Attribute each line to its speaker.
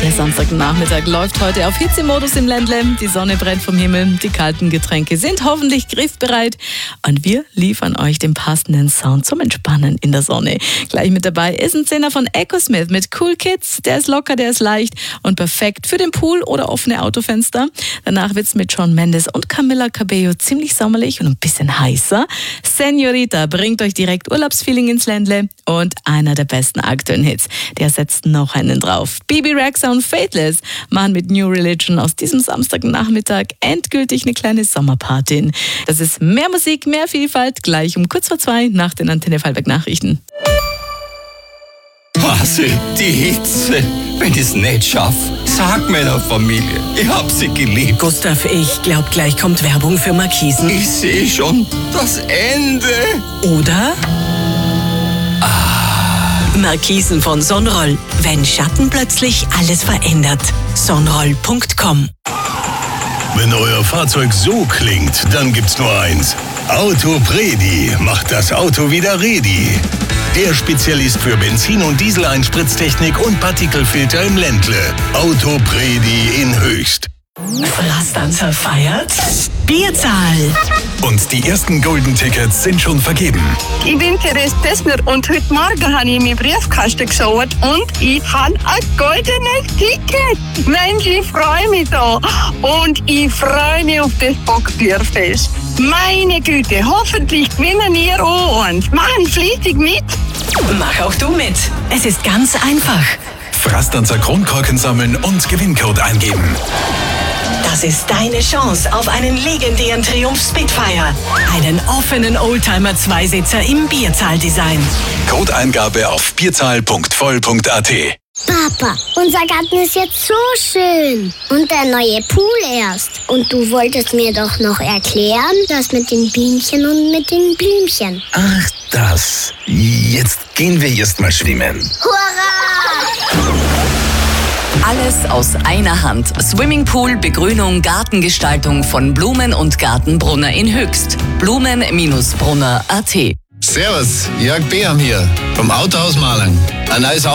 Speaker 1: Der Samstagnachmittag läuft heute auf Hitzemodus im Ländle. Die Sonne brennt vom Himmel, die kalten Getränke sind hoffentlich griffbereit und wir liefern euch den passenden Sound zum Entspannen in der Sonne. Gleich mit dabei ist ein Zehner von Echosmith mit Cool Kids. Der ist locker, der ist leicht und perfekt für den Pool oder offene Autofenster. Danach wird's mit Shawn Mendes und Camila Cabello ziemlich sommerlich und ein bisschen heißer. Señorita bringt euch direkt Urlaubsfeeling ins Ländle und einer der besten aktuellen Hits, der setzt noch einen drauf. Bibi Rexha und Faithless machen mit New Religion aus diesem Samstagnachmittag endgültig eine kleine Sommerparty. Das ist mehr Musik, mehr Vielfalt, gleich um kurz vor 2 nach den Antenne Vorarlberg Nachrichten.
Speaker 2: Hase, die Hitze. Wenn ich's nicht schaff, sag meiner Familie, ich hab sie geliebt.
Speaker 3: Gustav, ich glaub, gleich kommt Werbung für Markisen.
Speaker 2: Ich seh schon das Ende.
Speaker 3: Oder? Markisen von Sonroll. Wenn Schatten plötzlich alles verändert. Sonroll.com.
Speaker 4: Wenn euer Fahrzeug so klingt, dann gibt's nur eins. Autopredi macht das Auto wieder ready. Der Spezialist für Benzin- und Diesel-Einspritztechnik und Partikelfilter im Ländle. Autopredi in Höchst.
Speaker 3: Frastanzer feiert Bierzahl.
Speaker 4: Und die ersten Golden Tickets sind schon vergeben.
Speaker 5: Ich bin Therese Tessner und heute Morgen habe ich meinen Briefkasten geschaut und ich habe ein goldenes Ticket. Mensch, ich freue mich da. Und ich freue mich auf das Bockbierfest. Meine Güte, hoffentlich gewinnen ihr auch eins. Machen fleißig mit.
Speaker 3: Mach auch du mit. Es ist ganz einfach.
Speaker 4: Frastanzer Kronkorken sammeln und Gewinncode eingeben.
Speaker 3: Das ist deine Chance auf einen legendären Triumph Spitfire. Einen offenen Oldtimer-Zweisitzer im Bierzahl-Design.
Speaker 4: Codeingabe auf bierzahl.voll.at.
Speaker 6: Papa, unser Garten ist jetzt so schön. Und der neue Pool erst. Und du wolltest mir doch noch erklären, das mit den Bienchen und mit den Blümchen.
Speaker 7: Ach, das. Jetzt gehen wir erst mal schwimmen.
Speaker 6: Hurra!
Speaker 1: Alles aus einer Hand. Swimmingpool, Begrünung, Gartengestaltung von Blumen und Gartenbrunner in Höchst. Blumen-brunner.at.
Speaker 7: Servus, Jörg Beham hier vom Autohaus Mahlern. Ein neues